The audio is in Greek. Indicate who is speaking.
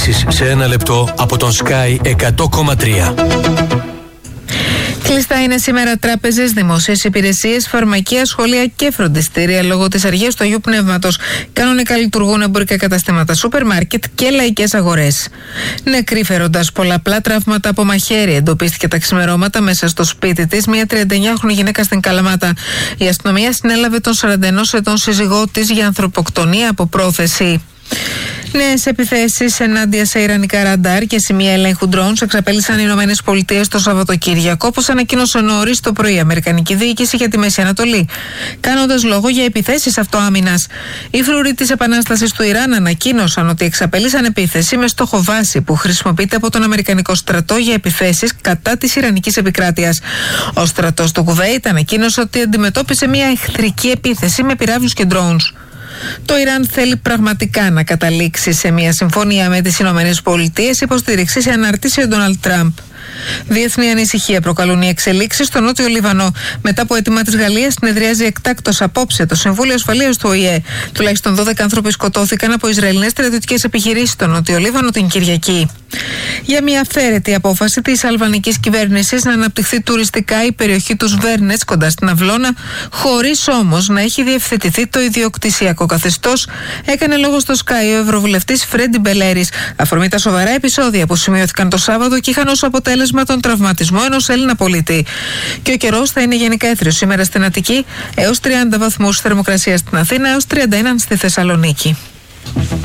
Speaker 1: ειδήσεις σε ένα λεπτό από τον Sky 100,3.
Speaker 2: Κλειστά είναι σήμερα τράπεζες, δημόσιες υπηρεσίες, φαρμακεία, σχολεία και φροντιστήρια λόγω της αργίας του Αγίου Πνεύματος. Κανονικά λειτουργούν εμπορικά καταστήματα, σούπερ μάρκετ και λαϊκές αγορές. Νεκρή φέροντας πολλαπλά τραύματα από μαχαίρι, εντοπίστηκε τα ξημερώματα μέσα στο σπίτι της μια 39χρονη γυναίκα στην Καλαμάτα. Η αστυνομία συνέλαβε τον 41 ετών σύζυγό της για ανθρωποκτονία από πρόθεση. Νέες επιθέσεις ενάντια σε ιρανικά ραντάρ και σημεία ελέγχου drones εξαπέλυσαν οι Ηνωμένες Πολιτείες το Σαββατοκύριακο, όπως ανακοίνωσε νωρίς το πρωί η Αμερικανική Διοίκηση για τη Μέση Ανατολή, κάνοντας λόγο για επιθέσεις αυτοάμυνας. Οι φρουροί της Επανάστασης του Ιράν ανακοίνωσαν ότι εξαπέλυσαν επίθεση με στόχο βάση που χρησιμοποιείται από τον Αμερικανικό στρατό για επιθέσεις κατά της Ιρανικής επικράτειας. Ο στρατός του Κουβέιτ ανακοίνωσε ότι αντιμετώπισε μια εχθρική επίθεση με πυράβλους και drones. Το Ιράν θέλει πραγματικά να καταλήξει σε μια συμφωνία με τις Ηνωμένες Πολιτείες, υποστήριξη σε αναρτήσει ο Ντόναλντ Τραμπ. Διεθνή ανησυχία προκαλούν οι εξελίξεις στο Νότιο Λίβανο. Μετά από αίτημα της Γαλλίας, συνεδριάζει εκτάκτως απόψε το Συμβούλιο Ασφαλείας του ΟΗΕ. Τουλάχιστον 12 άνθρωποι σκοτώθηκαν από Ισραηλινές στρατιωτικές επιχειρήσεις στο Νότιο Λίβανο την Κυριακή. Για μια αυθαίρετη απόφαση της αλβανικής κυβέρνησης να αναπτυχθεί τουριστικά η περιοχή του Σβέρνετς κοντά στην Αυλώνα, χωρίς όμως να έχει διευθετηθεί το ιδιοκτησιακό καθεστώς, έκανε λόγο στο Sky ο Ευρωβουλευτής Φρέντι Μπελέρης. Αφορμή τα σοβαρά επεισόδια που σημειώθηκαν το Σάββατο και είχαν ως αποτέλεσμα τον τραυματισμό ενός Έλληνα πολίτη. Και ο καιρός θα είναι γενικά έθριος σήμερα στην Αττική, έως 30 βαθμούς θερμοκρασία στην Αθήνα, έως 31 στη Θεσσαλονίκη.